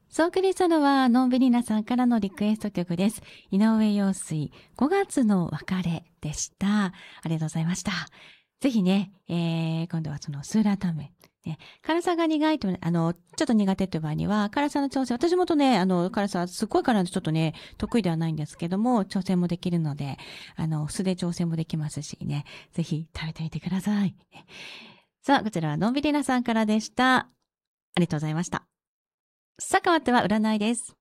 そう送りしたのは、のんびりなさんからのリクエスト曲です。井上陽水、5月の別れでした。ありがとうございました。ぜひね、今度はそのスーラータンメン。ね、辛さが苦いと、ちょっと苦手という場合には、辛さの調整、私もとね、辛さ、すっごい辛いのちょっとね、得意ではないんですけども、調整もできるので、酢で調整もできますしね、ぜひ食べてみてください。さあ、こちらはのんびりなさんからでした。ありがとうございました。さあ、変わっては占いです。